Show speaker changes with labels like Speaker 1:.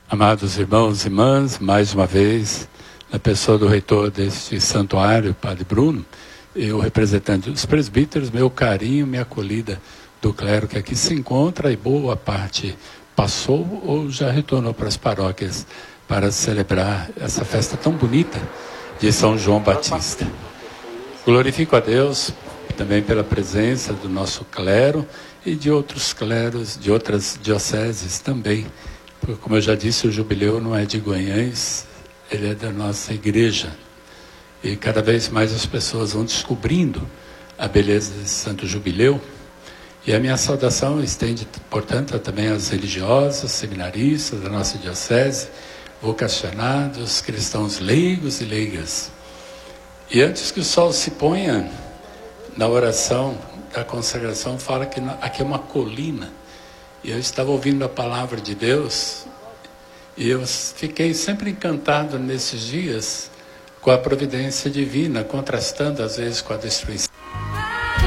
Speaker 1: Amados irmãos e irmãs, mais uma vez, na pessoa do reitor deste santuário, Padre Bruno, eu, representante dos presbíteros, meu carinho, minha acolhida do clero que aqui se encontra, e boa parte passou ou já retornou para as paróquias para celebrar essa festa tão bonita de São João Batista. Glorifico a Deus também pela presença do nosso clero e de outros cleros, de outras dioceses também. Porque, como eu já disse, o jubileu não é de Guanhães, ele é da nossa igreja. E cada vez mais as pessoas vão descobrindo a beleza desse santo jubileu. E a minha saudação estende, portanto, também aos religiosos, seminaristas da nossa diocese, vocacionados, cristãos leigos e leigas. E antes que o sol se ponha, na oração da consagração, fala que aqui é uma colina. E eu estava ouvindo a palavra de Deus, e eu fiquei sempre encantado nesses dias com a providência divina, contrastando às vezes com a destruição.